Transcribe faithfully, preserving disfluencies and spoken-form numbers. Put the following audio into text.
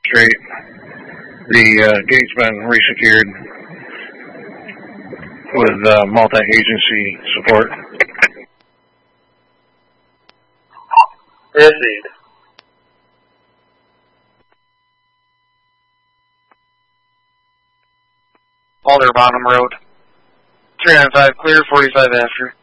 straight. The uh, gate's been resecured with uh, multi-agency support. Proceed. Alder Bonham Road. three nine five clear, forty-five after.